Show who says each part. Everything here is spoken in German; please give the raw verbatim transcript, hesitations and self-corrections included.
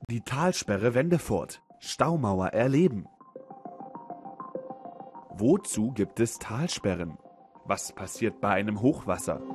Speaker 1: Die Talsperre Wendefurt. Staumauer erleben. Wozu gibt es Talsperren? Was passiert bei einem Hochwasser?